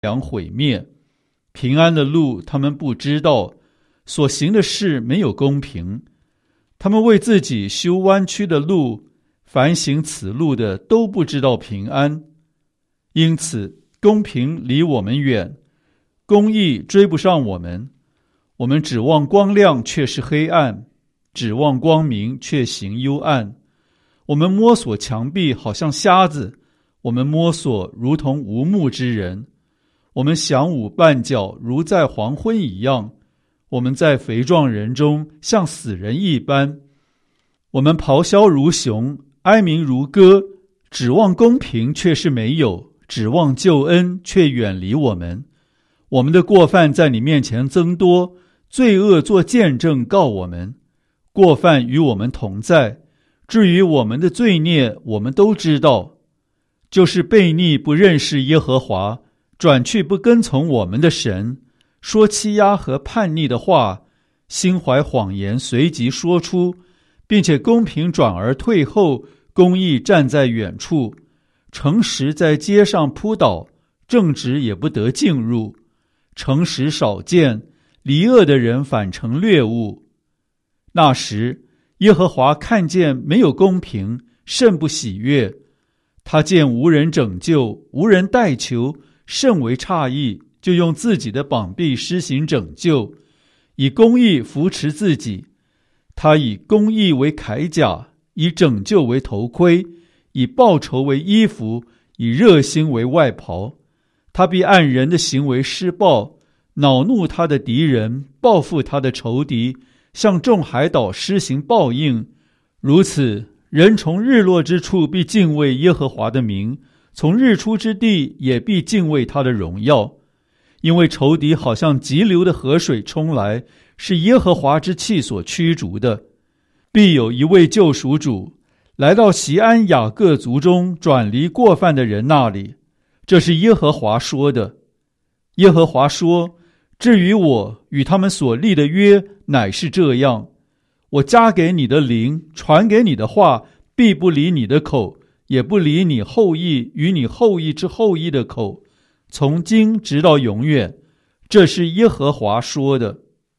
粮毁灭。平安的路他们不知道，所行的事没有公平。他们为自己修弯曲的路，凡行此路的都不知道平安。因此公平离我们远，公义追不上我们。我们指望光亮，却是黑暗；指望光明，却行幽暗。我们摸索墙壁，好像瞎子；我们摸索，如同无目之人。我们响舞绊脚，如在黄昏一样。我们在肥壮人中，像死人一般。我们咆哮如熊，哀鸣如歌，指望公平，却是没有；指望救恩，却远离我们。我们的过犯在你面前增多，罪恶做见证告我们。过犯与我们同在，至于我们的罪孽，我们都知道，就是悖逆不认识耶和华，转去不跟从我们的神，说欺压和叛逆的话，心怀谎言随即说出，并且公平转而退后，公义站在远处，诚实在街上扑倒，正直也不得进入。诚实少见，离恶的人反成掠物。那时耶和华看见没有公平，甚不喜悦。他见无人拯救，无人代求，甚为诧异，就用自己的膀臂施行拯救，以公义扶持自己。他以公义为铠甲，以拯救为头盔，以报仇为衣服，以热心为外袍。他必按人的行为施报，恼怒他的敌人，报复他的仇敌，向众海岛施行报应。如此，人从日落之处必敬畏耶和华的名，从日出之地也必敬畏他的荣耀。因为仇敌好像急流的河水冲来，是耶和华之气所驱逐的。必有一位救赎主，来到锡安雅各族中转离过犯的人那里。这是耶和华说的。耶和华说，至于我与他们所立的约，乃是这样：我加给你的灵，传给你的话，必不离你的口，也不离你后裔与你后裔之后裔的口，从今直到永远。这是耶和华说的。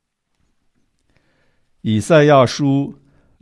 以赛亚书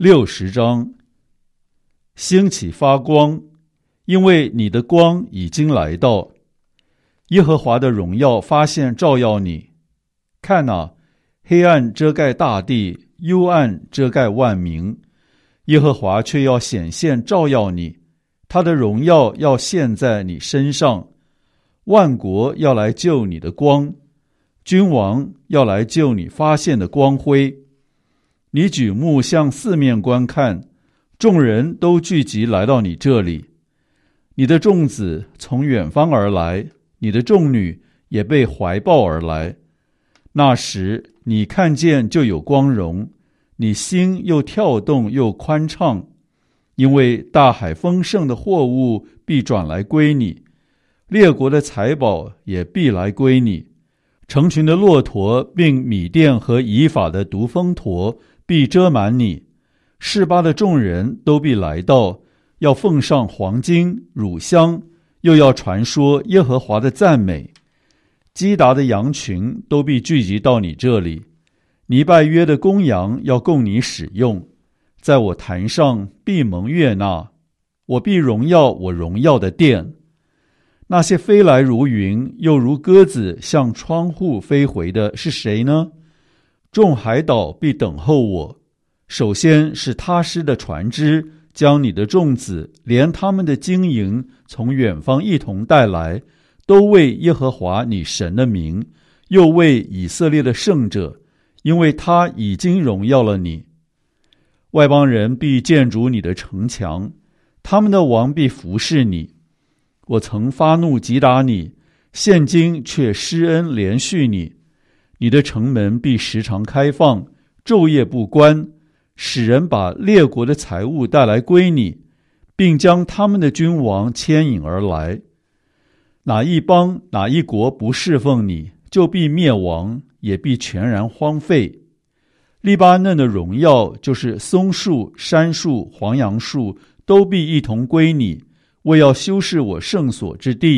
60章。兴起发光，因为你的光已经来到。耶和华的荣耀发现照耀你。看哪，黑暗遮盖大地，幽暗遮盖万民，耶和华却要显现照耀你，他的荣耀要现在你身上。万国要来救你的光，君王要来救你发现的光辉。你举目向四面观看，众人都聚集来到你这里。你的众子从远方而来，你的众女也被怀抱而来。那时你看见就有光荣，你心又跳动又宽畅，因为大海丰盛的货物必转来归你，列国的财宝也必来归你。成群的骆驼并米甸和以法的独峰驼必遮满你，示巴的众人都必来到，要奉上黄金乳香，又要传说耶和华的赞美。基达的羊群都必聚集到你这里，尼拜约的公羊要供你使用，在我坛上必蒙悦纳，我必荣耀我荣耀的殿。那些飞来如云，又如鸽子向窗户飞回的是谁呢？众海岛必等候我。首先是他施的船只，将你的众子连他们的金银从远方一同带来，都为耶和华你神的名，又为以色列的圣者，因为他已经荣耀了你。外邦人必建筑你的城墙，他们的王必服侍你。我曾发怒击打你，现今却施恩怜恤你。你的城门必时常开放，昼夜不关，使人把列国的财物带来归你，并将他们的君王牵引而来。哪一邦哪一国不侍奉你，就必灭亡，也必全然荒废。利巴嫩的荣耀，就是松树、杉树、黄杨树，都必一同归你，为要修饰我圣所之地，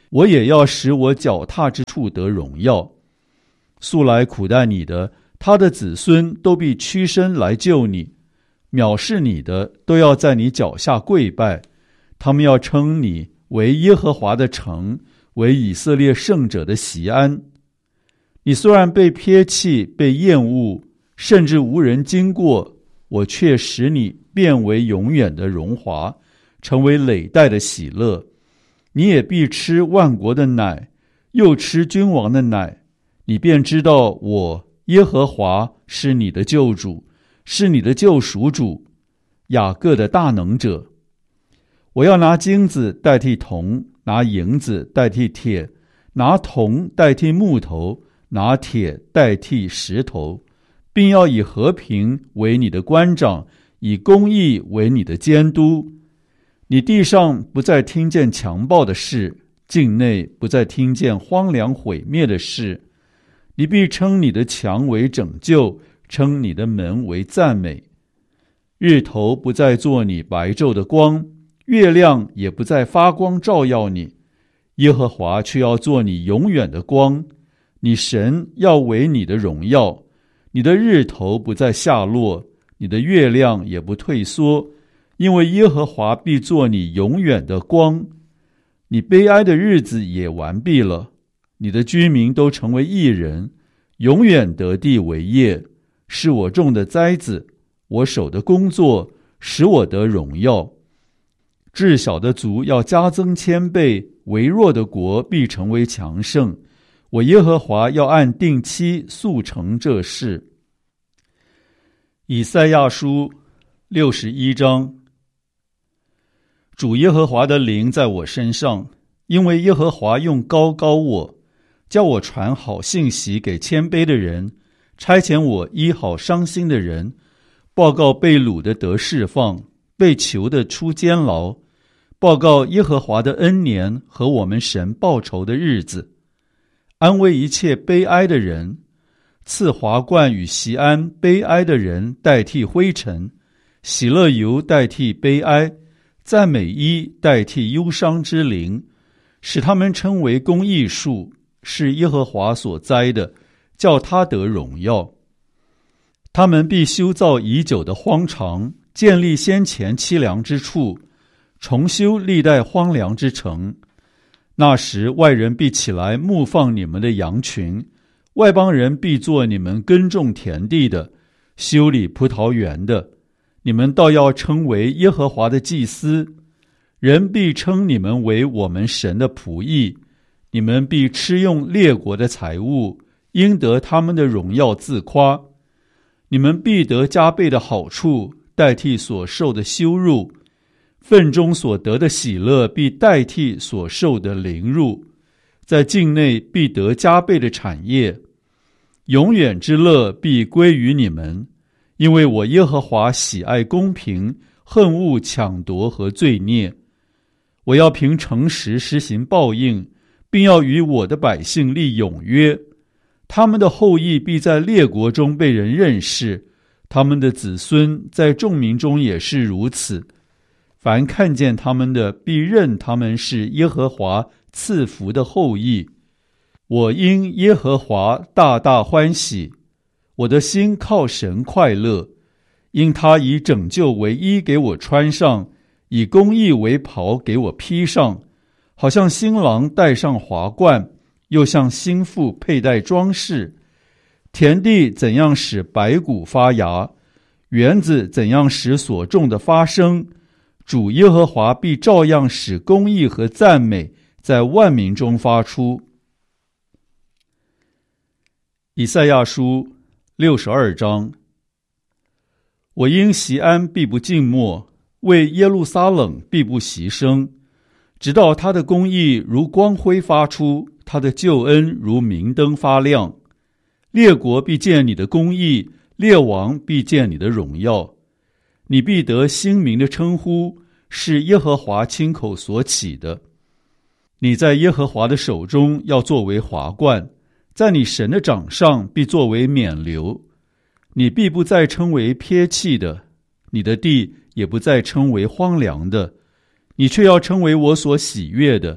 我也要使我脚踏之处得荣耀。素来苦待你的，他的子孙都必屈身来救你，藐视你的都要在你脚下跪拜，他们要称你为耶和华的城，为以色列圣者的锡安。你虽然被撇弃，被厌恶，甚至无人经过，我却使你变为永远的荣华，成为累代的喜乐。你也必吃万国的奶，又吃君王的奶，你便知道我耶和华是你的救主，是你的救赎主，雅各的大能者。我要拿金子代替铜，拿银子代替铁，拿铜代替木头，拿铁代替石头，并要以和平为你的官长，以公义为你的监督。你地上不再听见强暴的事，境内不再听见荒凉毁灭的事。你必称你的墙为拯救，称你的门为赞美。日头不再做你白昼的光，月亮也不再发光照耀你，耶和华却要做你永远的光，你神要为你的荣耀。你的日头不再下落，你的月亮也不退缩，因为耶和华必做你永远的光。你悲哀的日子也完毕了，你的居民都成为义人，永远得地为业，是我种的栽子，我手的工作，使我得荣耀。至小的族要加增千倍，微弱的国必成为强盛。我耶和华要按定期速成这事。以赛亚书61章。主耶和华的灵在我身上，因为耶和华用膏膏我，叫我传好信息给谦卑的人，差遣我医好伤心的人，报告被掳的得释放，被囚的出监牢，报告耶和华的恩年和我们神报仇的日子，安慰一切悲哀的人，赐华冠与锡安，悲哀的人代替灰尘，喜乐油代替悲哀，赞美衣代替忧伤之灵，使他们称为公义树，是耶和华所栽的，叫他得荣耀。他们必修造已久的荒场，建立先前凄凉之处，重修历代荒凉之城。那时外人必起来牧放你们的羊群，外邦人必做你们耕种田地的，修理葡萄园的。你们倒要称为耶和华的祭司，人必称你们为我们神的仆役。你们必吃用列国的财物，应得他们的荣耀自夸。你们必得加倍的好处，代替所受的羞辱。份中所得的喜乐必代替所受的凌辱，在境内必得加倍的产业。永远之乐必归于你们，因为我耶和华喜爱公平，恨恶抢夺和罪孽。我要凭诚实施行报应，并要与我的百姓立永约。他们的后裔必在列国中被人认识，他们的子孙在众民中也是如此。凡看见他们的，必认他们是耶和华赐福的后裔。我因耶和华大大欢喜，我的心靠神快乐，因他以拯救为衣给我穿上，以公义为袍给我披上，好像新郎戴上华冠，又像新妇佩戴装饰。田地怎样使白骨发芽，园子怎样使所种的发生，主耶和华必照样使公义和赞美在万民中发出。以赛亚书62章。我因锡安必不静默，为耶路撒冷必不息声，直到他的公义如光辉发出，他的救恩如明灯发亮。列国必见你的公义，列王必见你的荣耀。你必得新名的称呼，是耶和华亲口所起的。你在耶和华的手中要作为华冠，在你神的掌上必作为冕旒。你必不再称为撇弃的，你的地也不再称为荒凉的，你却要称为我所喜悦的。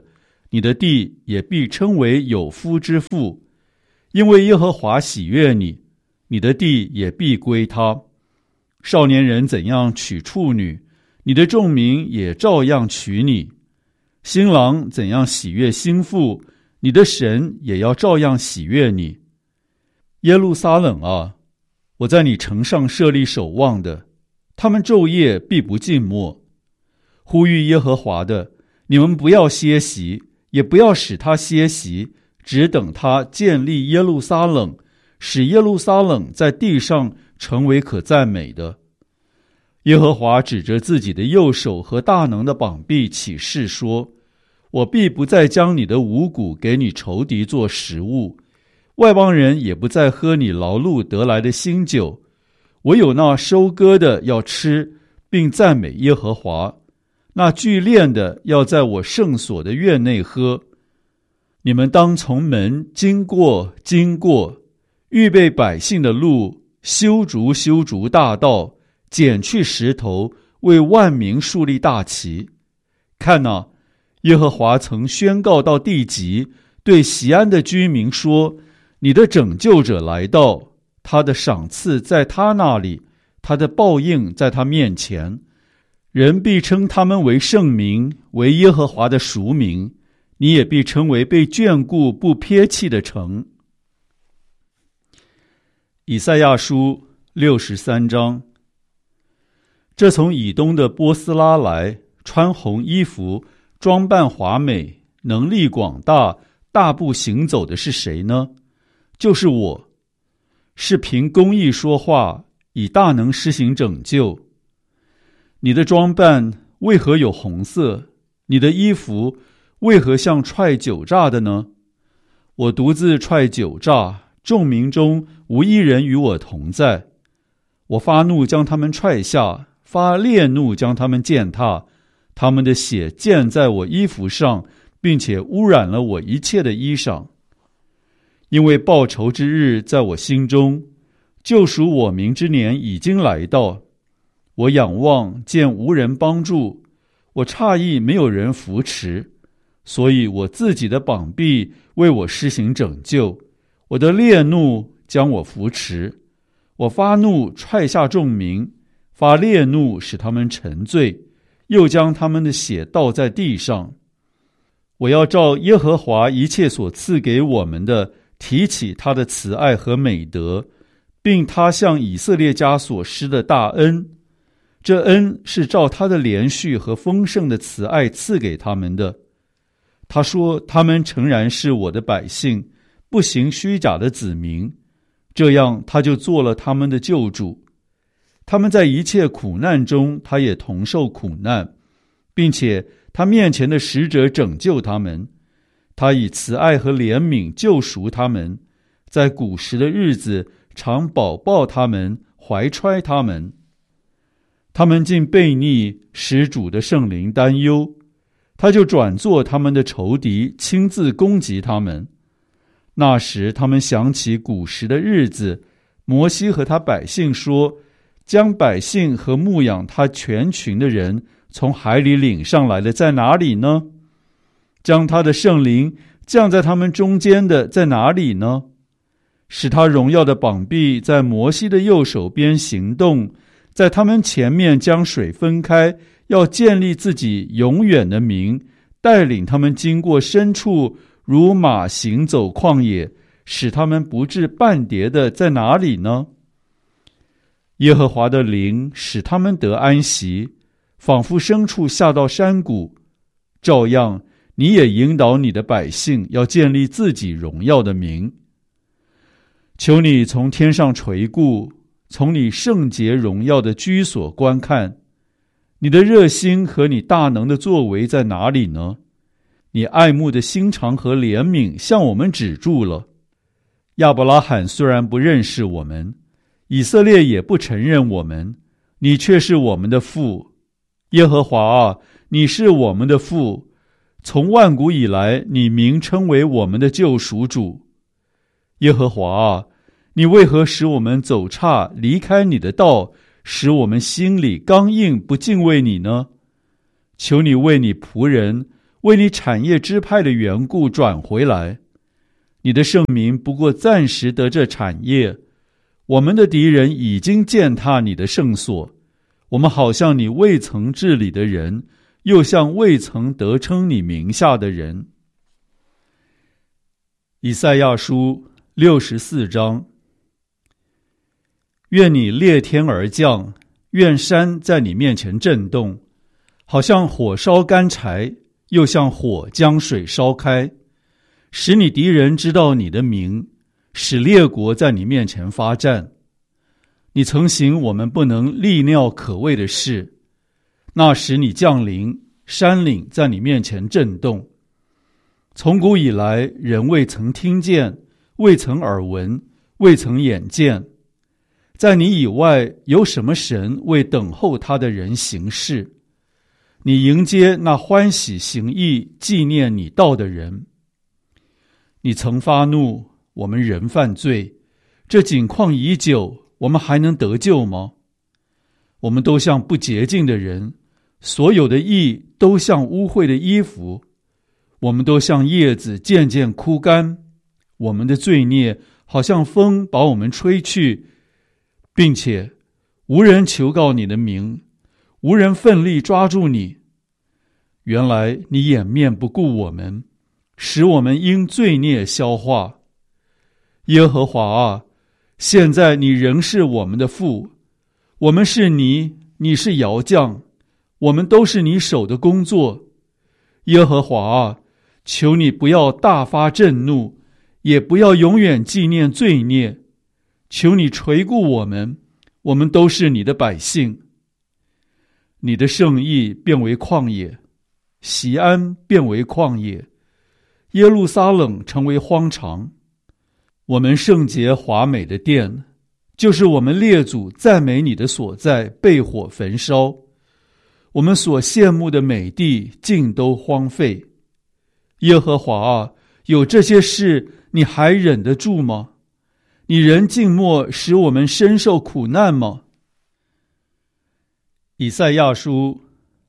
你的地也必称为有夫之妇，因为耶和华喜悦你，你的地也必归他。少年人怎样娶处女，你的众民也照样娶你。新郎怎样喜悦新妇，你的神也要照样喜悦你。耶路撒冷啊，我在你城上设立守望的，他们昼夜必不静默。呼吁耶和华的，你们不要歇息，也不要使他歇息，只等他建立耶路撒冷，使耶路撒冷在地上成为可赞美的。耶和华指着自己的右手和大能的膀臂起誓说，我必不再将你的五谷给你仇敌做食物，外邦人也不再喝你劳碌得来的新酒，唯有那收割的要吃，并赞美耶和华，那聚炼的要在我圣所的院内喝。你们当从门经过，预备百姓的路，修筑大道，剪去石头，为万民树立大旗。看哪，耶和华曾宣告到地极，对锡安的居民说，你的拯救者来到，他的赏赐在他那里，他的报应在他面前。人必称他们为圣民，为耶和华的赎民，你也必称为被眷顾不撇弃的城。以赛亚书63章。这从以东的波斯拉来，穿红衣服，装扮华美，能力广大，大步行走的是谁呢？就是我，是凭公义说话，以大能施行拯救。你的装扮为何有红色？你的衣服为何像踹酒榨的呢？我独自踹酒榨，众民中无一人与我同在。我发怒将他们踹下，发烈怒将他们践踏，他们的血溅在我衣服上，并且污染了我一切的衣裳。因为报仇之日在我心中，救赎我民之年已经来到。我仰望见无人帮助，我诧异没有人扶持，所以我自己的膀臂为我施行拯救，我的烈怒将我扶持。我发怒踹下众民，发烈怒使他们沉醉，又将他们的血倒在地上。我要照耶和华一切所赐给我们的，提起他的慈爱和美德，并他向以色列家所施的大恩。这恩是照他的连续和丰盛的慈爱赐给他们的。他说，他们诚然是我的百姓，不行虚假的子民，这样他就做了他们的救主。他们在一切苦难中，他也同受苦难，并且他面前的使者拯救他们。他以慈爱和怜悯救赎他们，在古时的日子常保抱他们，怀揣他们。他们竟悖逆，使主的圣灵担忧，他就转作他们的仇敌，亲自攻击他们。那时他们想起古时的日子，摩西和他百姓说，将百姓和牧养他全群的人从海里领上来的在哪里呢？将他的圣灵降在他们中间的在哪里呢？使他荣耀的膀臂在摩西的右手边行动，在他们前面将水分开，要建立自己永远的名，带领他们经过深处，如马行走旷野，使他们不致半跌的在哪里呢？耶和华的灵使他们得安息，仿佛牲畜下到山谷。照样你也引导你的百姓，要建立自己荣耀的名。求你从天上垂顾，从你圣洁荣耀的居所观看，你的热心和你大能的作为在哪里呢？你爱慕的心肠和怜悯向我们止住了。亚伯拉罕虽然不认识我们，以色列也不承认我们，你却是我们的父。耶和华啊，你是我们的父，从万古以来，你名称为我们的救赎主。耶和华啊，你为何使我们走岔，离开你的道，使我们心里刚硬，不敬畏你呢？求你为你仆人， 为你产业支派的缘故转回来。你的圣民不过暂时得这产业，我们的敌人已经践踏你的圣所，我们好像你未曾治理的人，又像未曾得称你名下的人。以赛亚书64章。愿你裂天而降，愿山在你面前震动，好像火烧干柴，又像火将水烧开，使你敌人知道你的名，使列国在你面前发战。你曾行我们不能力料可畏的事，那时你降临，山岭在你面前震动。从古以来，人未曾听见，未曾耳闻，未曾眼见。在你以外，有什么神为等候他的人行事？你迎接那欢喜行义、纪念你道的人。你曾发怒，我们人犯罪，这景况已久，我们还能得救吗？我们都像不洁净的人，所有的义都像污秽的衣服，我们都像叶子渐渐枯干，我们的罪孽好像风把我们吹去，并且无人求告你的名，无人奋力抓住你。原来你掩面不顾我们，使我们因罪孽消化。耶和华啊，现在你仍是我们的父，我们是泥，你是窑匠，我们都是你手的工作。耶和华啊，求你不要大发震怒，也不要永远纪念罪孽。求你垂顾我们，我们都是你的百姓。你的圣意变为旷野，锡安变为旷野，耶路撒冷成为荒场。我们圣洁华美的殿，就是我们列祖赞美你的所在，被火焚烧。我们所羡慕的美地尽都荒废。耶和华啊，有这些事你还忍得住吗？你仍静默，使我们深受苦难吗？以赛亚书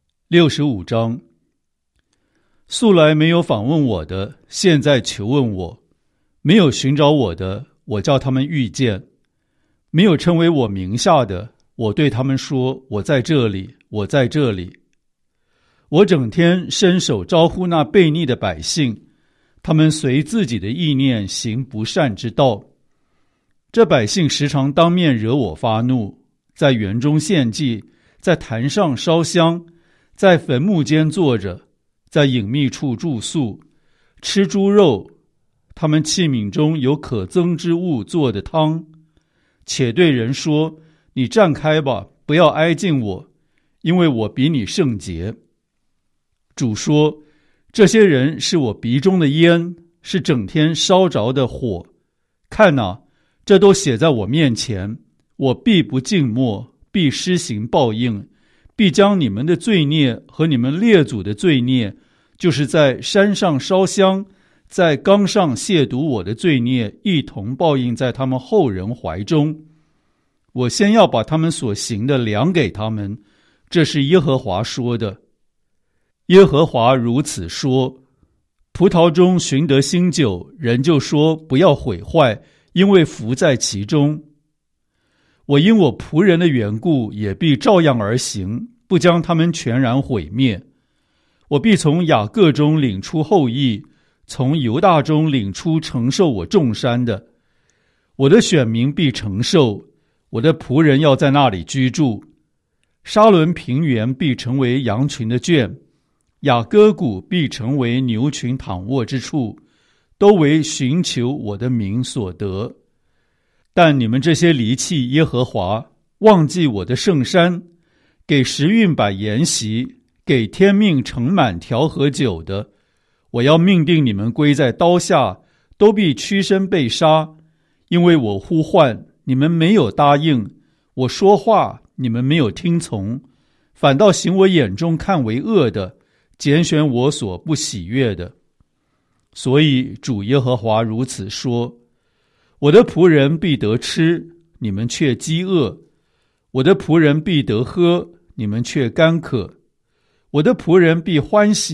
65章。素来没有访问我的，现在求问我；没有寻找我的，我叫他们遇见；没有称为我名下的，我对他们说：我在这里，我在这里。我整天伸手招呼那悖逆的百姓，他们随自己的意念行不善之道。这百姓时常当面惹我发怒，在园中献祭，在坛上烧香，在坟墓间坐着，在隐秘处住宿，吃猪肉，他们器皿中有可憎之物做的汤，且对人说：你站开吧，不要挨近我，因为我比你圣洁。主说：这些人是我鼻中的烟，是整天烧着的火。看哪，这都写在我面前，我必不静默，必施行报应，必将你们的罪孽和你们列祖的罪孽，就是在山上烧香，在冈上亵渎我的罪孽，一同报应在他们后人怀中。我先要把他们所行的量给他们，这是耶和华说的。耶和华如此说：葡萄中寻得新酒，人就说不要毁坏，因为福在其中。我因我仆人的缘故，也必照样而行，不将他们全然毁灭。我必从雅各中领出后裔，从犹大中领出承受我众山的。我的选民必承受，我的仆人要在那里居住。沙伦平原必成为羊群的圈，雅各谷必成为牛群躺卧之处，都为寻求我的名所得。但你们这些离弃耶和华，忘记我的圣山，给时运摆筵席，给天命盛满调和酒的，我要命定你们归在刀下，都必屈身被杀。因为我呼唤，你们没有答应；我说话，你们没有听从，反倒行我眼中看为恶的，拣选我所不喜悦的。所以主耶和华如此说：我的仆人必得吃，你们却饥饿；我的仆人必得喝，你们却干渴；我的仆人必欢喜，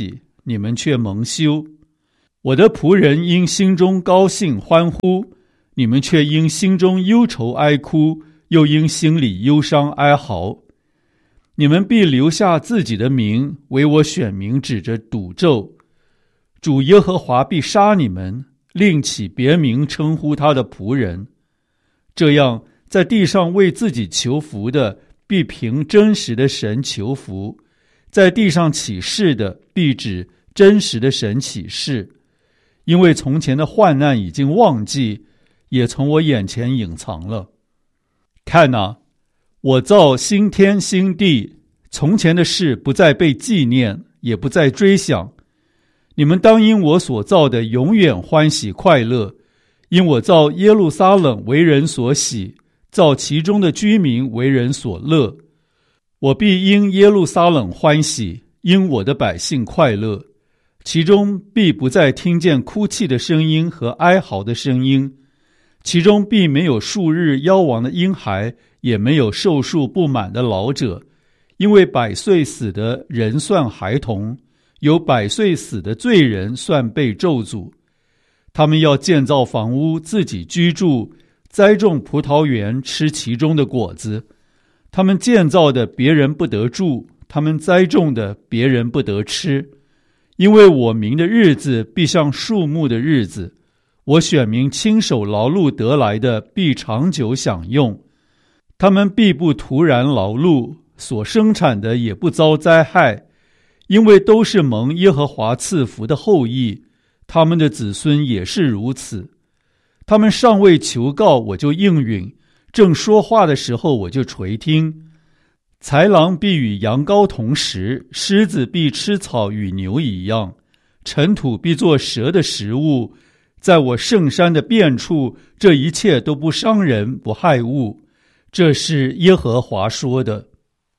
你们却蒙羞。我的仆人因心中高兴欢呼，你们却因心中忧愁哀哭，又因心里忧伤哀嚎。你们必留下自己的名，为我选民指着赌咒。主耶和华必杀你们，另起别名称呼他的仆人。这样，在地上为自己求福的，必凭真实的神求福；在地上起誓的，必指真实的神起誓。因为从前的患难已经忘记，也从我眼前隐藏了。看哪，我造新天新地，从前的事不再被纪念，也不再追想。你们当因我所造的永远欢喜快乐，因我造耶路撒冷为人所喜，造其中的居民为人所乐。我必因耶路撒冷欢喜，因我的百姓快乐，其中必不再听见哭泣的声音和哀嚎的声音，其中必没有数日夭亡的婴孩，也没有寿数不满的老者，因为100岁死的人算孩童，有100岁死的罪人算被咒诅。他们要建造房屋，自己居住，栽种葡萄园，吃其中的果子。他们建造的别人不得住，他们栽种的别人不得吃。因为我民的日子必像树木的日子，我选民亲手劳碌得来的必长久享用。他们必不突然劳碌，所生产的也不遭灾害，因为都是蒙耶和华赐福的后裔，他们的子孙也是如此。他们尚未求告，我就应允；正说话的时候，我就垂听。豺狼必与羊羔同食，狮子必吃草与牛一样，尘土必作蛇的食物。在我圣山的遍处，这一切都不伤人，不害物。这是耶和华说的。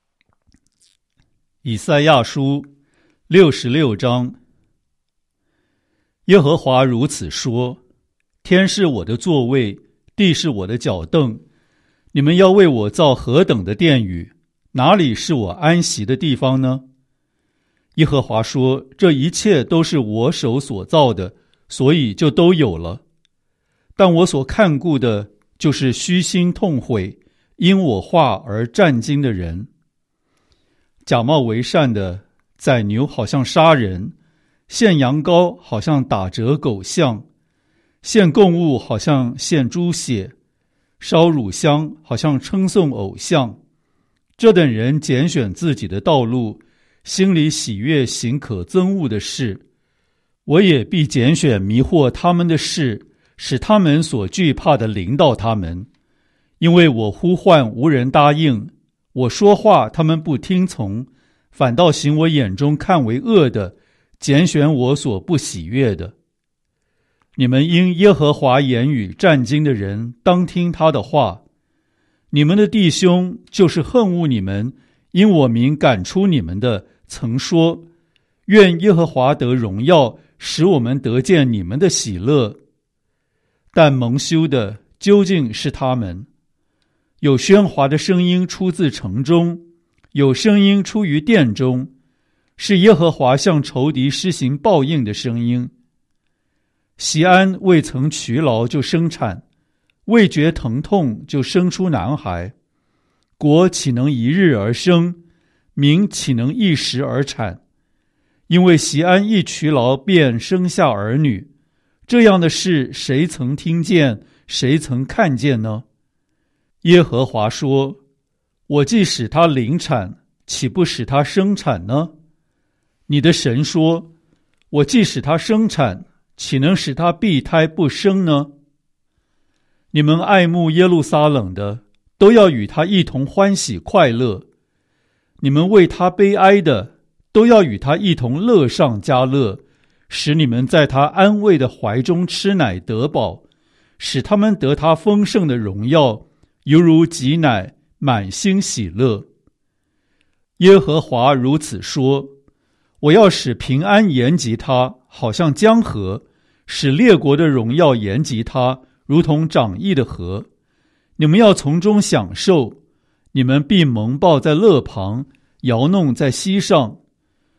以赛亚书66章。耶和华如此说：天是我的座位，地是我的脚凳。你们要为我造何等的殿宇？哪里是我安息的地方呢？耶和华说：这一切都是我手所造的，所以就都有了。但我所看顾的，就是虚心痛悔，因我话而战惊的人。假冒为善的宰牛好像杀人，献羊羔好像打折狗象，献供物好像献猪血，烧乳香好像称颂偶像。这等人拣选自己的道路，心里喜悦行可憎恶的事。我也必拣选迷惑他们的事，使他们所惧怕的临到他们。因为我呼唤无人答应，我说话他们不听从，反倒行我眼中看为恶的，拣选我所不喜悦的。你们因耶和华言语战惊的人，当听他的话。你们的弟兄就是恨恶你们，因我名赶出你们的，曾说：愿耶和华得荣耀，使我们得见你们的喜乐。但蒙羞的究竟是他们。有喧哗的声音出自城中，有声音出于殿中，是耶和华向仇敌施行报应的声音。锡安未曾劬劳就生产，未觉疼痛就生出男孩。国岂能一日而生？民岂能一时而产？因为锡安一劬劳便生下儿女，这样的事谁曾听见，谁曾看见呢？耶和华说：我既使他临产，岂不使他生产呢？你的神说：我既使他生产，岂能使他闭胎不生呢？你们爱慕耶路撒冷的，都要与他一同欢喜快乐；你们为他悲哀的，都要与他一同乐上加乐，使你们在他安慰的怀中吃奶得饱，使他们得他丰盛的荣耀，犹如挤奶，满心喜乐。耶和华如此说：我要使平安延及他，好像江河；使列国的荣耀延及他，如同涨溢的河。你们要从中享受，你们必蒙抱在乐旁，摇弄在膝上。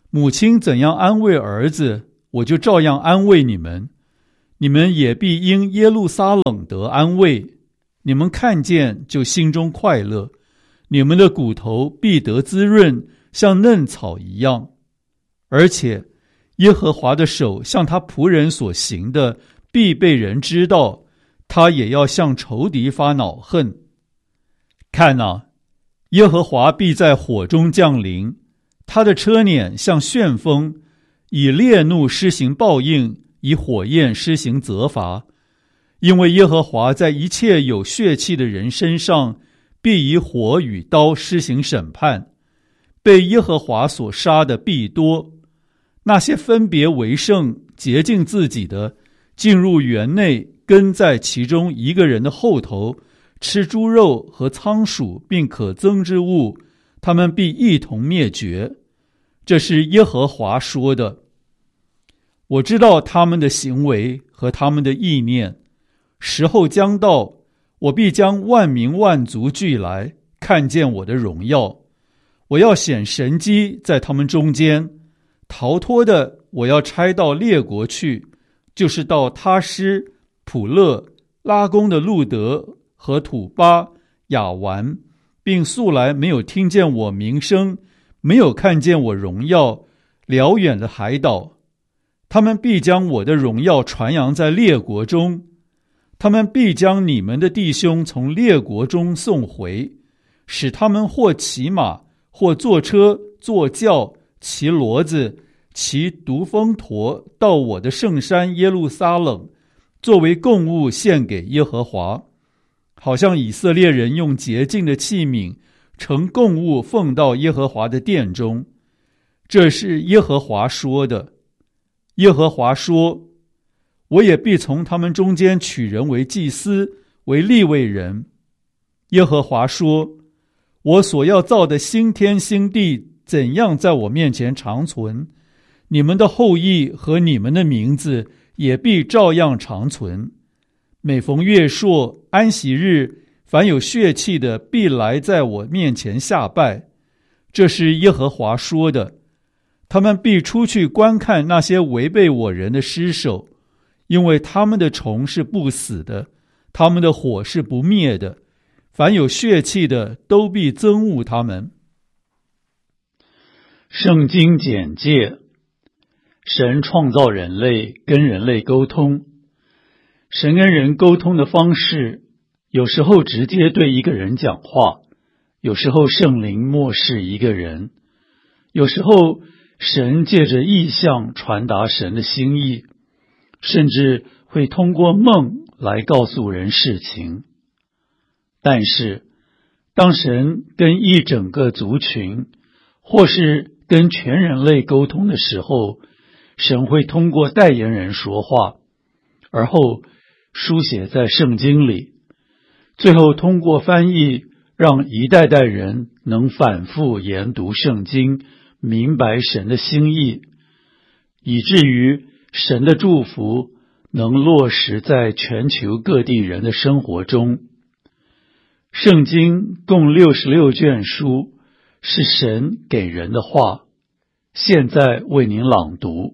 母亲怎样安慰儿子，我就照样安慰你们。你们也必因耶路撒冷得安慰。你们看见就心中快乐，你们的骨头必得滋润，像嫩草一样。而且耶和华的手向他仆人所行的，必被人知道，他也要向仇敌发恼恨。看啊，耶和华必在火中降临，他的车辇像旋风，以烈怒施行报应，以火焰施行责罚。因为耶和华在一切有血气的人身上，必以火与刀施行审判。被耶和华所杀的必多。那些分别为圣、洁净自己的，进入园内，跟在其中一个人的后头，吃猪肉和仓鼠并可憎之物，他们必一同灭绝。这是耶和华说的。我知道他们的行为和他们的意念，时候将到，我必将万民万族聚来，看见我的荣耀。我要显神迹在他们中间，逃脱的我要差到列国去，就是到他施、普勒、拉弓的路德和土巴、亚完，并素来没有听见我名声，没有看见我荣耀，辽远的海岛。他们必将我的荣耀传扬在列国中，他们必将你们的弟兄从列国中送回，使他们或骑马，或坐车、坐轿、骑骡子、骑独峰驼，到我的圣山耶路撒冷，作为供物献给耶和华，好像以色列人用洁净的器皿盛供物奉到耶和华的殿中。这是耶和华说的。耶和华说，我也必从他们中间取人为祭司，为利未人。耶和华说，我所要造的新天新地怎样在我面前长存，你们的后裔和你们的名字也必照样长存。每逢月朔、安息日，凡有血气的必来在我面前下拜。这是耶和华说的。他们必出去观看那些违背我人的尸首，因为他们的虫是不死的，他们的火是不灭的，凡有血气的都必憎恶他们。圣经简介：神创造人类，跟人类沟通。神跟人沟通的方式，有时候直接对一个人讲话，有时候圣灵默示一个人，有时候神借着异象传达神的心意，甚至会通过梦来告诉人事情。但是，当神跟一整个族群，或是跟全人类沟通的时候，神会通过代言人说话，而后书写在圣经里，最后通过翻译，让一代代人能反复研读圣经，明白神的心意，以至于神的祝福能落实在全球各地人的生活中。圣经共66卷书，是神给人的话。现在为您朗读。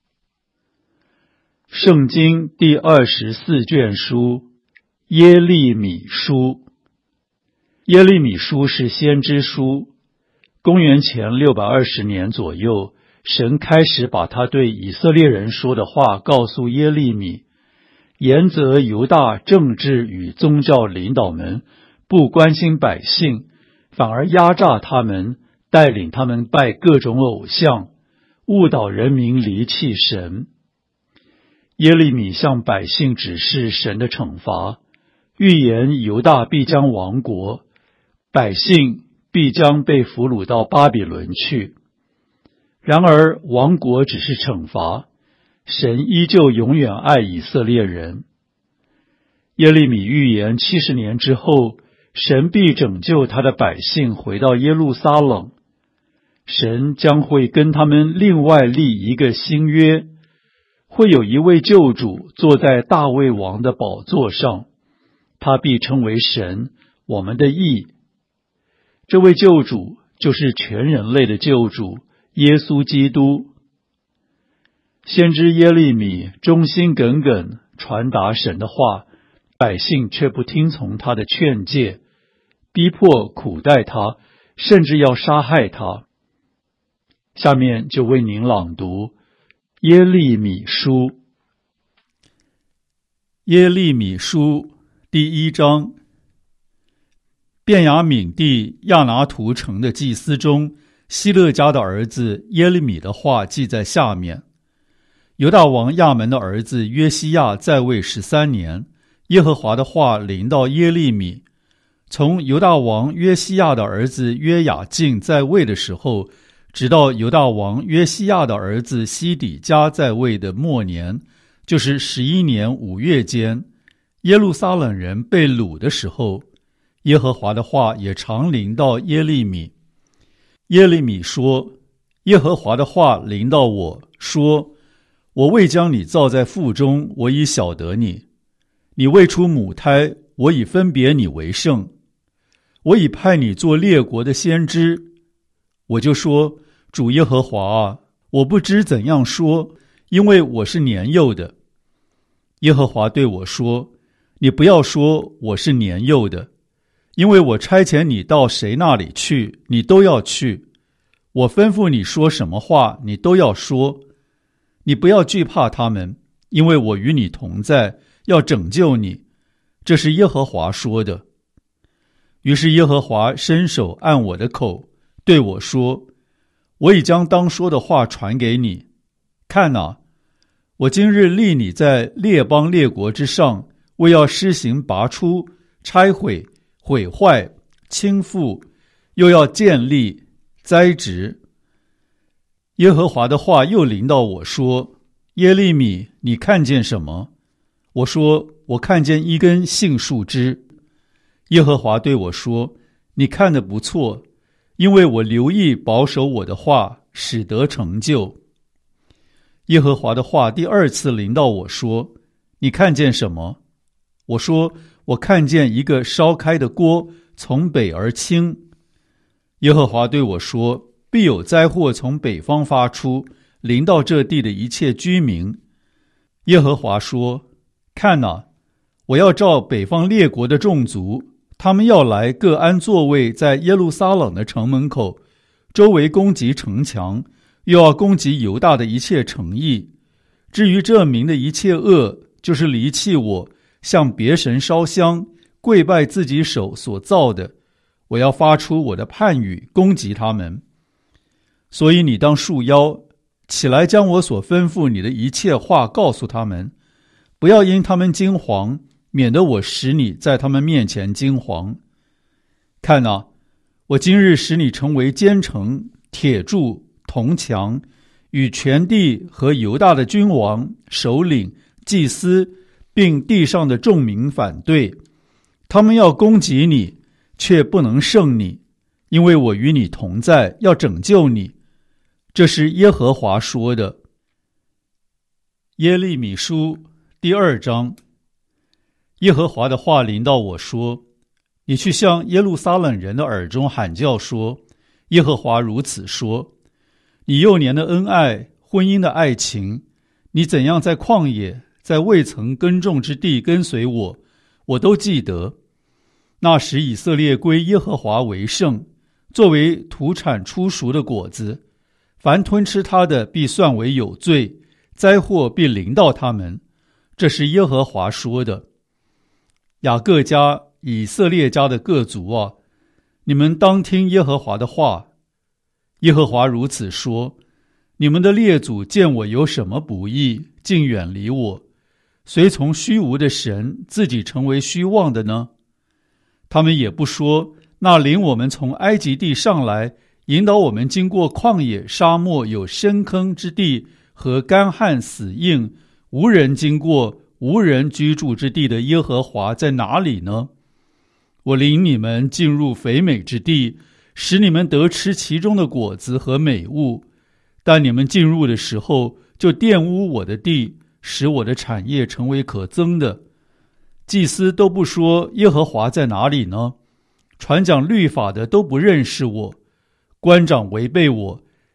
圣经第24卷书，耶利米书。耶利米书是先知书。公元前620年左右，神开始把他对以色列人说的话告诉耶利米，严责犹大政治与宗教领导们不关心百姓，反而压榨他们，带领他们拜各种偶像，误导人民离弃神。耶利米向百姓指示神的惩罚，预言犹大必将亡国，百姓必将被俘虏到巴比伦去。然而亡国只是惩罚，神依旧永远爱以色列人。耶利米预言70年之后，神必拯救他的百姓回到耶路撒冷，神将会跟他们另外立一个新约，会有一位救主坐在大卫王的宝座上，他必称为神，我们的义。这位救主就是全人类的救主， 耶稣基督。先知耶利米忠心耿耿传达神的话，百姓却不听从他的劝诫，逼迫苦待他，甚至要杀害他。下面就为您朗读耶利米书。耶利米书第1章。便雅悯地亚拿图城的祭司中，希勒家的儿子耶利米的话记在下面。犹大王亚门的儿子约西亚在位13年，耶和华的话临到耶利米。从犹大王约西亚的儿子约雅敬在位的时候，直到犹大王约西亚的儿子西底家在位的末年，就是11年5月间，耶路撒冷人被掳的时候，耶和华的话也常临到耶利米。耶利米说：耶和华的话临到我说，我未将你造在腹中，我已晓得你；你未出母胎，我已分别你为圣。我已派你做列国的先知。我就说：主耶和华啊，我不知怎样说，因为我是年幼的。耶和华对我说：你不要说我是年幼的，因为我差遣你到谁那里去，你都要去。我吩咐你说什么话，你都要说。你不要惧怕他们，因为我与你同在，要拯救你。这是耶和华说的。于是耶和华伸手按我的口，对我说：我已将当说的话传给你。看哪，我今日立你在列邦列国之上，为要施行拔出、拆毁、毁坏、倾覆，又要建立、栽植。耶和华的话又临到我说：耶利米，你看见什么？我说：我看见一根杏树枝。耶和华对我说：你看得不错，因为我留意保守我的话，使得成就。耶和华的话第2次临到我说：你看见什么？我说：我看见一个烧开的锅从北而倾。耶和华对我说：必有灾祸从北方发出，临到这地的一切居民。耶和华说：看哪，我要召北方列国的众族，他们要来各安座位在耶路撒冷的城门口，周围攻击城墙，又要攻击犹大的一切城邑。至于这民的一切恶，就是离弃我，向别神烧香，跪拜自己手所造的，我要发出我的判语攻击他们。所以你当束腰起来，将我所吩咐你的一切话告诉他们，不要因他们惊惶，免得我使你在他们面前惊惶。看哪，我今日使你成为坚城、铁柱、铜墙，与全地和犹大的君王、首领、祭司，并地上的众民反对。他们要攻击你，却不能胜你，因为我与你同在，要拯救你。这是耶和华说的。耶利米书第2章。耶和华的话临到我说：你去向耶路撒冷人的耳中喊叫说，耶和华如此说：你幼年的恩爱，婚姻的爱情，你怎样在旷野，在未曾耕种之地跟随我，我都记得。那时以色列归耶和华为圣，作为土产出熟的果子，凡吞吃他的必算为有罪，灾祸必临到他们。这是耶和华说的。雅各家、以色列家的各族啊，你们当听耶和华的话。耶和华如此说：你们的列祖见我有什么不义，竟远离我，随从虚无的神，自己成为虚妄的呢？他们也不说，那领我们从埃及地上来，引导我们经过旷野沙漠，有深坑之地和干旱死硬，无人经过，无人居住之地的耶和华在哪里呢？我领你们进入肥美之地，使你们得吃其中的果子和美物，但你们进入的时候，就玷污我的地，使我的产业成为可憎的。祭司都不说耶和华在哪里呢？传讲律法的都不认识我，官长违背我，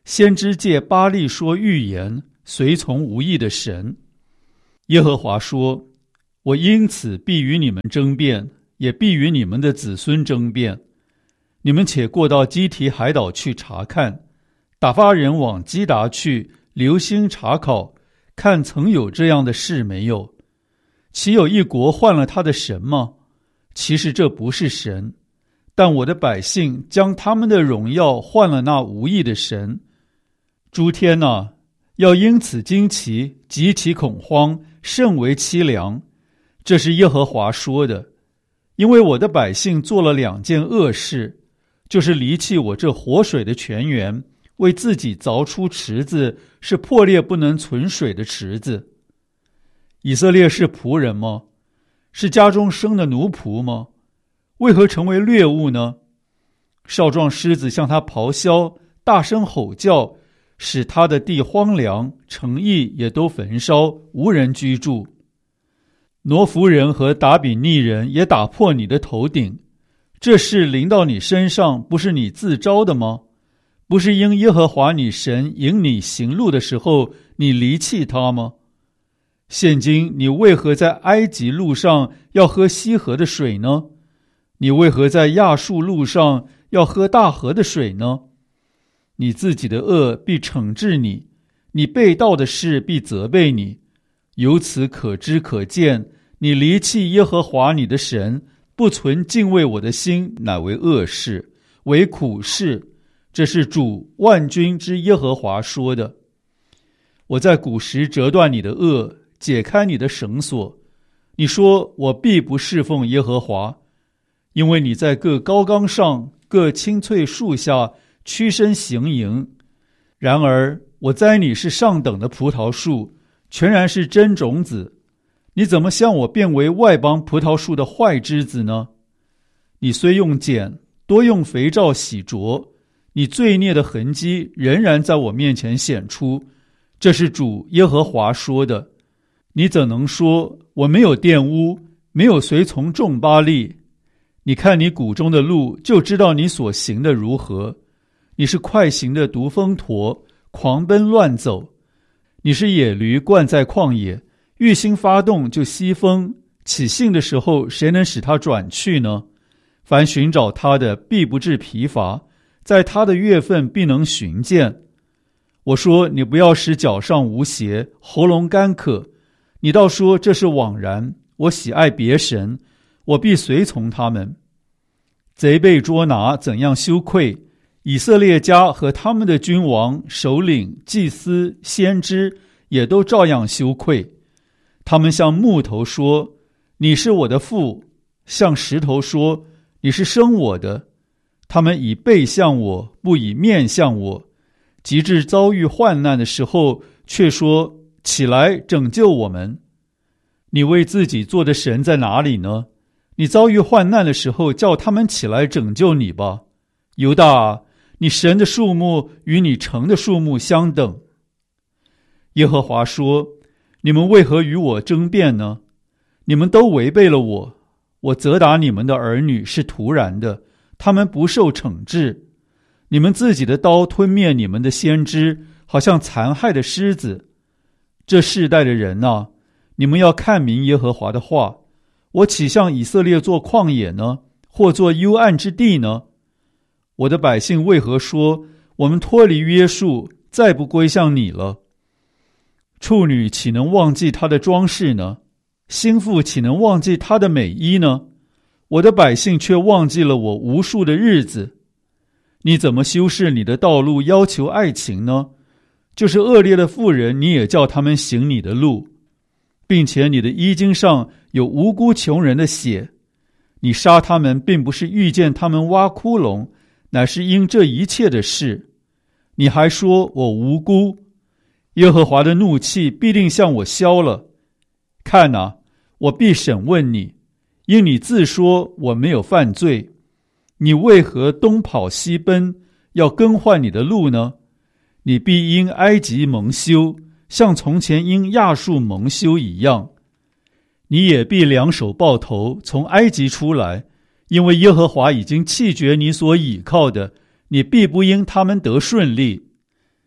先知借巴力说预言，随从无益的神。耶和华说，我因此必与你们争辩，也必与你们的子孙争辩。你们且过到基提海岛去查看，打发人往基达去留心查考，看曾有这样的事没有。岂有一国换了他的神吗？其实这不是神，但我的百姓将他们的荣耀换了那无益的神。诸天啊，要因此惊奇，极其恐慌，甚为凄凉。这是耶和华说的。因为我的百姓做了2件恶事，就是离弃我这活水的泉源，为自己凿出池子，是破裂不能存水的池子。以色列是仆人吗？是家中生的奴仆吗？为何成为掠物呢？少壮狮子向他咆哮，大声吼叫，使他的地荒凉，城邑也都焚烧，无人居住。挪弗人和达比尼人也打破你的头顶，这事临到你身上，不是你自招的吗？不是因耶和华你神引你行路的时候，你离弃他吗？现今你为何在埃及路上要喝西河的水呢？你为何在亚述路上要喝大河的水呢？你自己的恶必惩治你，你背道的事必责备你。由此可知可见，你离弃耶和华你的神，不存敬畏我的心，乃为恶事，为苦事。这是主万军之耶和华说的。我在古时折断你的恶，解开你的绳索。你说我必不侍奉耶和华，因为你在各高冈上、各青翠树下屈身行营。然而我栽你是上等的葡萄树，全然是真种子。你怎么向我变为外邦葡萄树的坏枝子呢？你虽用碱，多用肥皂洗濯，你罪孽的痕迹仍然在我面前显出。这是主耶和华说的。你怎能说我没有玷污，没有随从众巴力？你看你谷中的路，就知道你所行的如何。你是快行的独峰驼，狂奔乱走。你是野驴惯在旷野，欲心发动就西风，起兴的时候谁能使它转去呢？凡寻找他的必不致疲乏，在他的月份必能寻见。我说你不要使脚上无鞋，喉咙干渴。你倒说这是枉然，我喜爱别神，我必随从他们。贼被捉拿，怎样羞愧？以色列家和他们的君王、首领、祭司、先知也都照样羞愧。他们向木头说，你是我的父；向石头说，你是生我的。他们以背向我，不以面向我。及至遭遇患难的时候，却说，起来拯救我们。你为自己做的神在哪里呢？你遭遇患难的时候，叫他们起来拯救你吧。犹大，你神的数目与你城的数目相等。耶和华说，你们为何与我争辩呢？你们都违背了我。我责打你们的儿女是突然的，他们不受惩治。你们自己的刀吞灭你们的先知，好像残害的狮子。这世代的人啊，你们要看明耶和华的话。我岂向以色列做旷野呢？或做幽暗之地呢？我的百姓为何说，我们脱离约束，再不归向你了？处女岂能忘记她的装饰呢？心腹岂能忘记她的美衣呢？我的百姓却忘记了我无数的日子。你怎么修饰你的道路，要求爱情呢？就是恶劣的妇人，你也叫他们行你的路，并且你的衣襟上有无辜穷人的血。你杀他们，并不是遇见他们挖窟窿，乃是因这一切的事。你还说我无辜，耶和华的怒气必定向我消了。看啊，我必审问你，因你自说我没有犯罪。你为何东跑西奔，要更换你的路呢？你必因埃及蒙羞，像从前因亚述蒙羞一样。你也必两手抱头，从埃及出来，因为耶和华已经弃绝你所倚靠的，你必不因他们得顺利。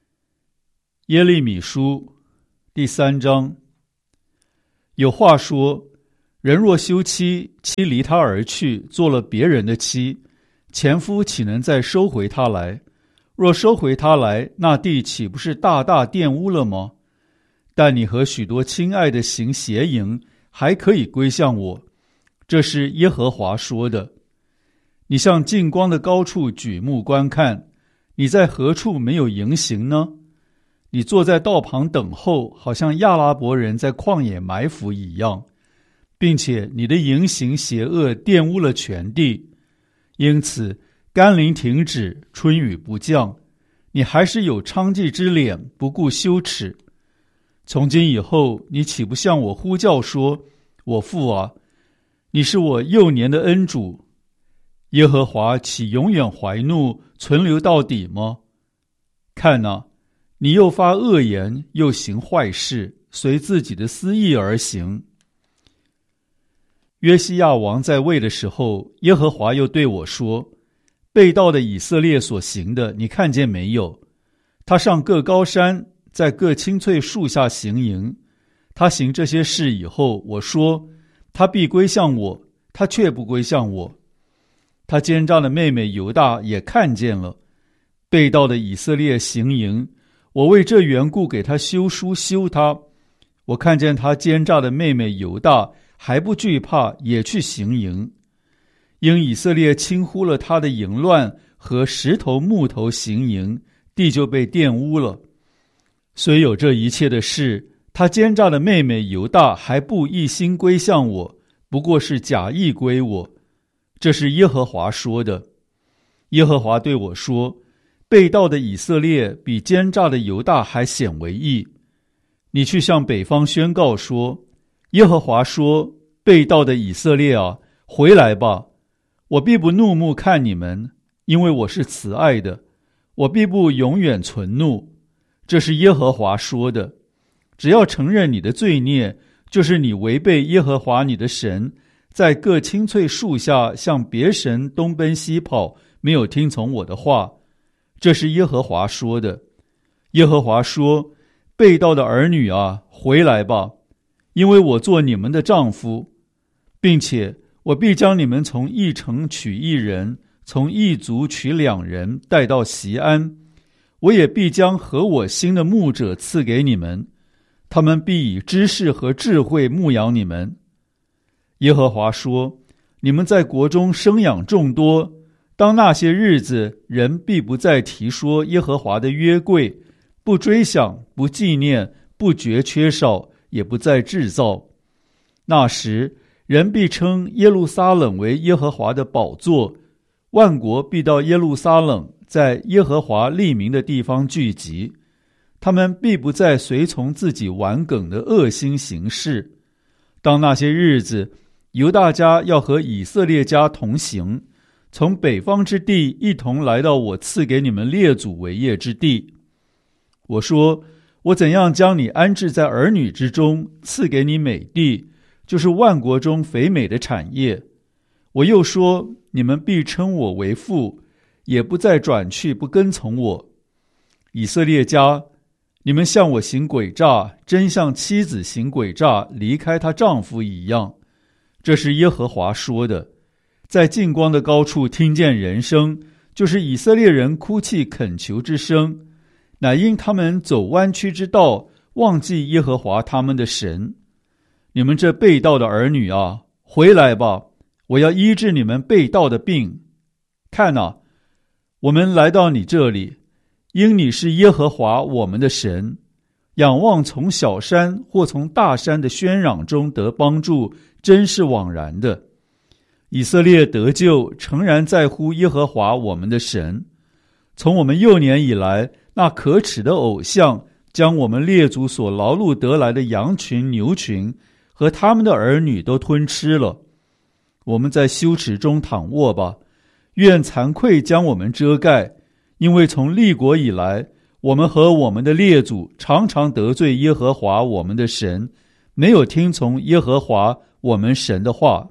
耶利米书第3章。有话说，人若休妻，妻离他而去，做了别人的妻，前夫岂能再收回她来？若收回她来，那地岂不是大大玷污了吗？但你和许多亲爱的行邪淫，还可以归向我，这是耶和华说的。你向近光的高处举目观看，你在何处没有淫行呢？你坐在道旁等候，好像亚拉伯人在旷野埋伏一样，并且你的淫行邪恶玷污了全地，因此甘霖停止，春雨不降，你还是有娼妓之脸，不顾羞耻。从今以后，你岂不向我呼叫说，我父啊，你是我幼年的恩主，耶和华岂永远怀怒，存留到底吗？看哪，你又发恶言，又行坏事，随自己的私意而行。约西亚王在位的时候，耶和华又对我说，背道的以色列所行的，你看见没有？他上各高山，在各青翠树下行营。他行这些事以后，我说，他必归向我，他却不归向我。他奸诈的妹妹犹大也看见了，背道的以色列行营，我为这缘故给他修书休他。我看见他奸诈的妹妹犹大还不惧怕，也去行营。因以色列轻忽了他的淫乱和石头木头行营，地就被玷污了。虽有这一切的事，他奸诈的妹妹犹大还不一心归向我，不过是假意归我。这是耶和华说的。耶和华对我说，背道的以色列比奸诈的犹大还显为义。你去向北方宣告说，耶和华说，背道的以色列啊，回来吧，我必不怒目看你们，因为我是慈爱的，我必不永远存怒。这是耶和华说的。只要承认你的罪孽，就是你违背耶和华你的神，在各青翠树下向别神东奔西跑，没有听从我的话。这是耶和华说的。耶和华说，背道的儿女啊，回来吧，因为我做你们的丈夫，并且我必将你们从一城取一人，从一族取2人，带到锡安。我也必将合我心的牧者赐给你们，他们必以知识和智慧牧养你们。耶和华说，你们在国中生养众多，当那些日子，人必不再提说耶和华的约柜，不追想，不纪念，不觉缺少，也不再制造。那时，人必称耶路撒冷为耶和华的宝座，万国必到耶路撒冷，在耶和华立名的地方聚集。他们必不再随从自己顽梗的恶心行事。当那些日子，犹大家要和以色列家同行，从北方之地一同来到我赐给你们列祖为业之地。我说，我怎样将你安置在儿女之中，赐给你美地，就是万国中肥美的产业。我又说，你们必称我为父，也不再转去不跟从我。以色列家，你们向我行诡诈，真像妻子行诡诈，离开她丈夫一样。这是耶和华说的。在近光的高处听见人声，就是以色列人哭泣恳求之声，乃因他们走弯曲之道，忘记耶和华他们的神。你们这背道的儿女啊，回来吧，我要医治你们背道的病。看哪，我们来到你这里，因你是耶和华我们的神。仰望从小山或从大山的喧嚷中得帮助，真是枉然的。以色列得救，诚然在乎耶和华我们的神。从我们幼年以来，那可耻的偶像将我们列祖所劳碌得来的羊群牛群和他们的儿女都吞吃了。我们在羞耻中躺卧吧，愿惭愧将我们遮盖，因为从立国以来，我们和我们的列祖常常得罪耶和华我们的神，没有听从耶和华我们神的话。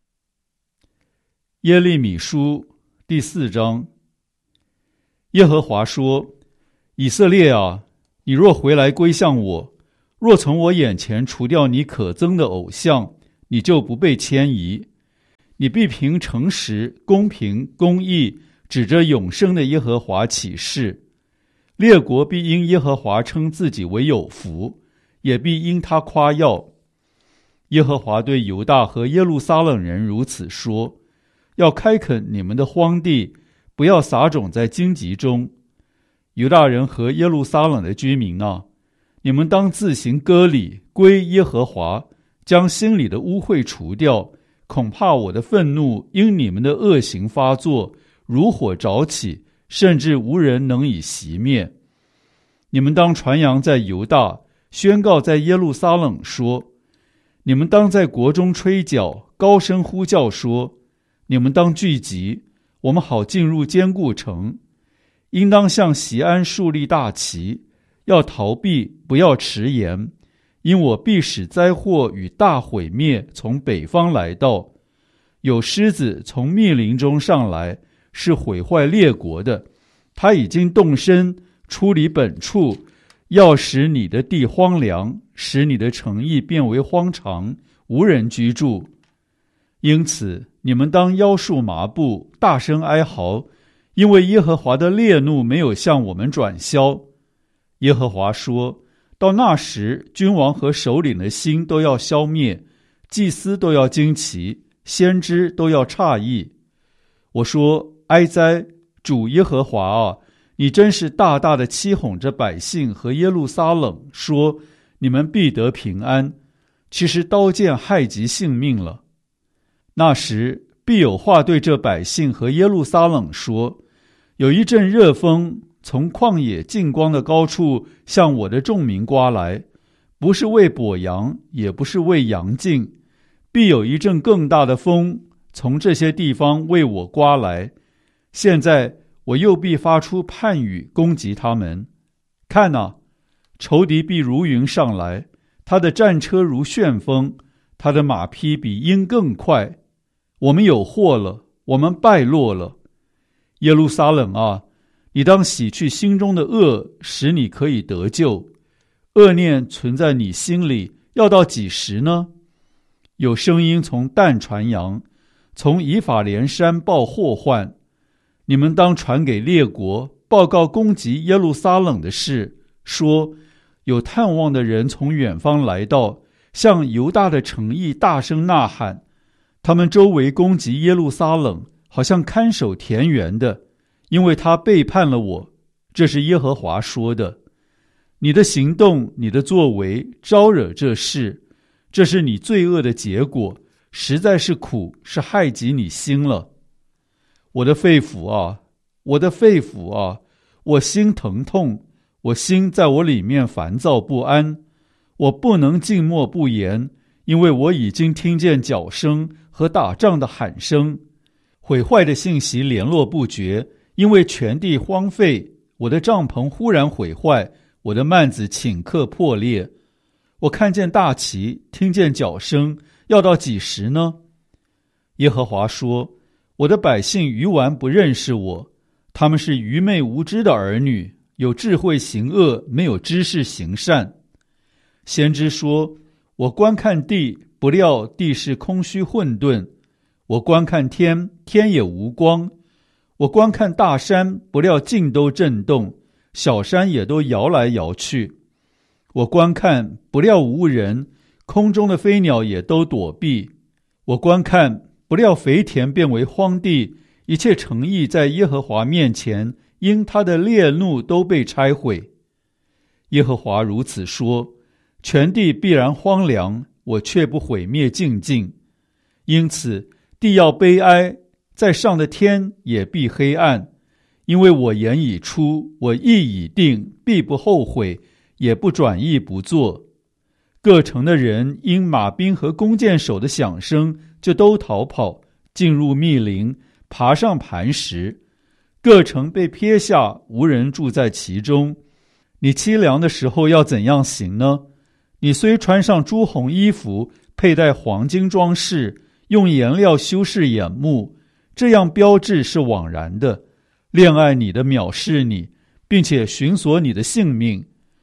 耶利米书第4章。耶和华说，以色列啊， 你若回来归向我，若从我眼前除掉你可憎的偶像，你就不被迁移。你必凭诚实、公平、公义，指着永生的耶和华起誓。列国必因耶和华称自己为有福，也必因他夸耀。耶和华对犹大和耶路撒冷人如此说：要开垦你们的荒地，不要撒种在荆棘中。犹大人和耶路撒冷的居民啊，你们当自行割礼，归耶和华，将心里的污秽除掉。恐怕我的愤怒因你们的恶行发作，如火着起，甚至无人能以熄灭。你们当传扬在犹大，宣告在耶路撒冷说：你们当在国中吹角，高声呼叫说：你们当聚集，我们好进入坚固城。应当向锡安树立大旗，要逃避，不要迟延，因我必使灾祸与大毁灭从北方来到。有狮子从密林中上来，是毁坏列国的，他已经动身出离本处，要使你的地荒凉，使你的城邑变为荒场，无人居住。因此你们当腰束麻布，大声哀嚎，因为耶和华的烈怒没有向我们转消。耶和华说：到那时，君王和首领的心都要消灭，祭司都要惊奇，先知都要诧异。我说：哀哉，主耶和华啊，你真是大大的欺哄着百姓和耶路撒冷，说你们必得平安，其实刀剑害及性命了。那时必有话对这百姓和耶路撒冷说：有一阵热风从旷野近光的高处向我的众民刮来，不是为跛羊，也不是为羊尽，必有一阵更大的风从这些地方为我刮来。现在我又必发出判语攻击他们。看哪，仇敌必如云上来，他的战车如旋风，他的马匹比鹰更快。我们有祸了，我们败落了。耶路撒冷啊，你当洗去心中的恶，使你可以得救。恶念存在你心里，要到几时呢？有声音从但传扬，从以法莲山报祸患。你们当传给列国，报告攻击耶路撒冷的事，说有探望的人从远方来到，向犹大的城邑大声呐喊。他们周围攻击耶路撒冷，好像看守田园的，因为他背叛了我。这是耶和华说的。你的行动，你的作为招惹这事，这是你罪恶的结果，实在是苦，是害及你心了。我的肺腑啊，我的肺腑啊，我心疼痛，我心在我里面烦躁不安，我不能静默不言，因为我已经听见脚声和打仗的喊声。毁坏的信息联络不绝，因为全地荒废，我的帐篷忽然毁坏，我的幔子顷刻破裂。我看见大旗，听见脚声，要到几时呢？耶和华说：我的百姓愚顽不认识我，他们是愚昧无知的儿女，有智慧行恶，没有知识行善。先知说：我观看地，不料地是空虚混沌；我观看天，天也无光；我观看大山，不料尽都震动，小山也都摇来摇去。我观看，不料无人，空中的飞鸟也都躲避。我观看，不料肥田变为荒地，一切城邑在耶和华面前，因他的烈怒都被拆毁。耶和华如此说：全地必然荒凉，我却不毁灭尽尽。因此地要悲哀，在上的天也必黑暗。因为我言已出，我意已定，必不后悔，也不转意不做。各城的人因马兵和弓箭手的响声，就都逃跑，进入密林，爬上磐石。各城被撇下，无人住在其中。你凄凉的时候要怎样行呢？你虽穿上朱红衣服，佩戴黄金装饰，用颜料修饰眼目，这样标志是枉然的。恋爱你的藐视你，并且寻索你的性命。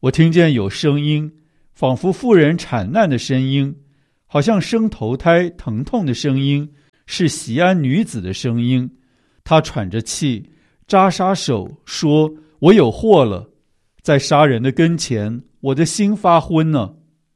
我听见有声音，仿佛妇人产难的声音，好像生头胎疼痛的声音，是锡安女子的声音。她喘着气，扎杀手，说：我有祸了，在杀人的跟前，我的心发昏呢。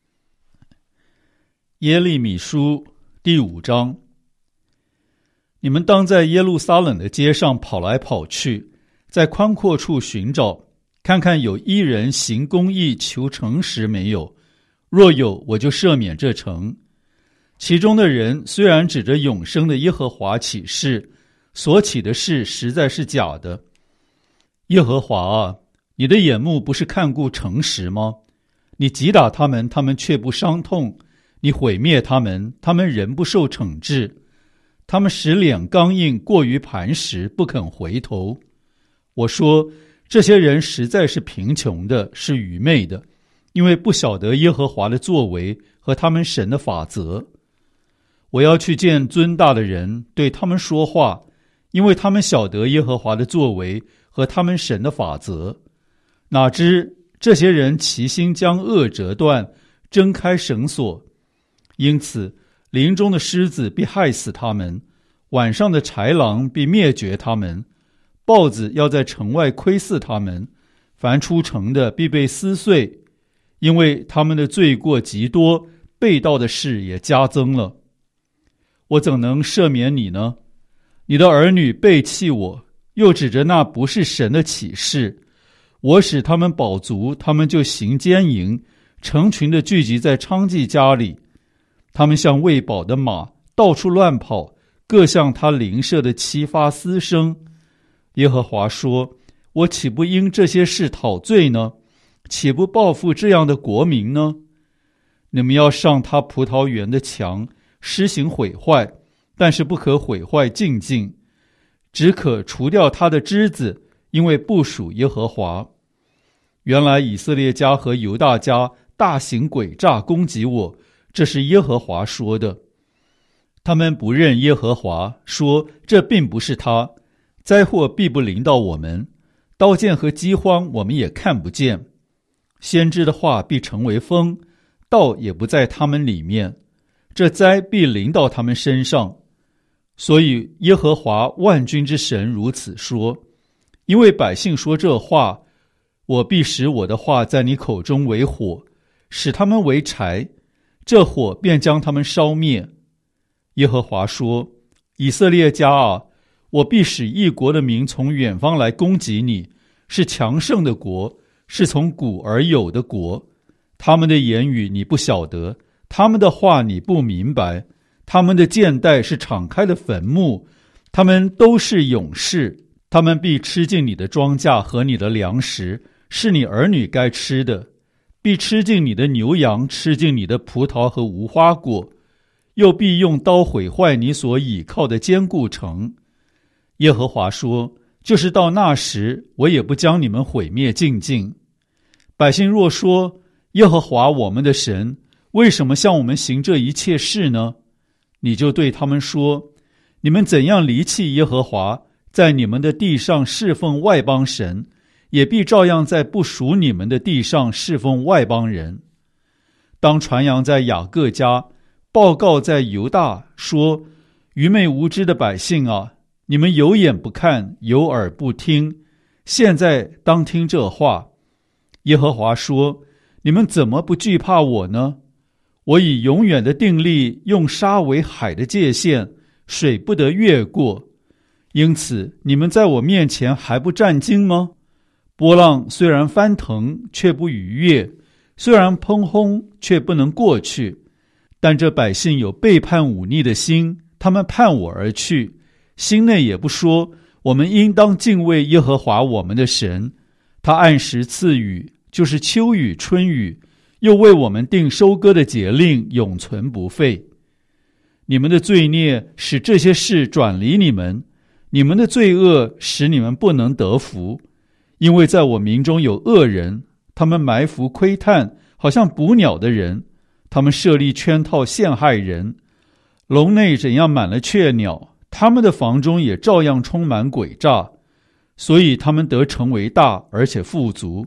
耶利米书第5章。你们当在耶路撒冷的街上跑来跑去，在宽阔处寻找，看看有一人行公义求诚实没有，若有，我就赦免这城。其中的人虽然指着永生的耶和华起誓，所起的事实在是假的。耶和华啊，你的眼目不是看顾诚实吗？你击打他们，他们却不伤痛；你毁灭他们，他们仍不受惩治。他们使脸刚硬，过于磐石，不肯回头。我说，这些人实在是贫穷的，是愚昧的，因为不晓得耶和华的作为和他们神的法则。我要去见尊大的人，对他们说话，因为他们晓得耶和华的作为和他们神的法则。哪知这些人齐心将恶折断，挣开绳索，因此林中的狮子必害死他们，晚上的豺狼必灭绝他们，豹子要在城外窥伺他们，凡出城的必被撕碎，因为他们的罪过极多，背道的事也加增了。我怎能赦免你呢？你的儿女背弃我，又指着那不是神的启示。我使他们饱足，他们就行奸淫，成群的聚集在娼妓家里。他们像喂饱的马，到处乱跑，各向他邻舍的妻发私生。耶和华说，我岂不因这些事讨罪呢？岂不报复这样的国民呢？你们要上他葡萄园的墙，施行毁坏，但是不可毁坏净尽，只可除掉他的枝子，因为不属耶和华。原来以色列家和犹大家大行诡诈攻击我，这是耶和华说的。他们不认耶和华，说这并不是他，灾祸必不临到我们，刀剑和饥荒我们也看不见。先知的话必成为风，道也不在他们里面，这灾必临到他们身上。所以耶和华万军之神如此说，因为百姓说这话，我必使我的话在你口中为火，使他们为柴，这火便将他们烧灭。耶和华说，以色列家啊，我必使一国的民从远方来攻击你，是强盛的国，是从古而有的国。他们的言语你不晓得，他们的话你不明白，他们的箭袋是敞开的坟墓，他们都是勇士，他们必吃尽你的庄稼和你的粮食，是你儿女该吃的，必吃尽你的牛羊，吃尽你的葡萄和无花果，又必用刀毁坏你所倚靠的坚固城。耶和华说，就是到那时，我也不将你们毁灭尽尽。百姓若说，耶和华我们的神为什么向我们行这一切事呢？你就对他们说，你们怎样离弃耶和华，在你们的地上侍奉外邦神，也必照样在不属你们的地上侍奉外邦人。当传扬在雅各家，报告在犹大，说，愚昧无知的百姓啊，你们有眼不看，有耳不听，现在当听这话。耶和华说，你们怎么不惧怕我呢？我以永远的定例，用沙为海的界限，水不得越过。因此你们在我面前还不战惊吗？波浪虽然翻腾，却不逾越，虽然砰轰，却不能过去。但这百姓有背叛忤逆的心，他们叛我而去，心内也不说，我们应当敬畏耶和华我们的神。他按时赐雨，就是秋雨春雨，又为我们定收割的节令，永存不废。你们的罪孽使这些事转离你们，你们的罪恶使你们不能得福。因为在我民中有恶人，他们埋伏窥探，好像捕鸟的人，他们设立圈套陷害人。笼内怎样满了雀鸟，他们的房中也照样充满诡诈。所以他们得成为大，而且富足。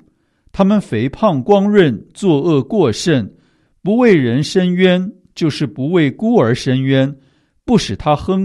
他们肥胖光润，作恶过甚，不为人伸冤，就是不为孤儿伸冤，不使他亨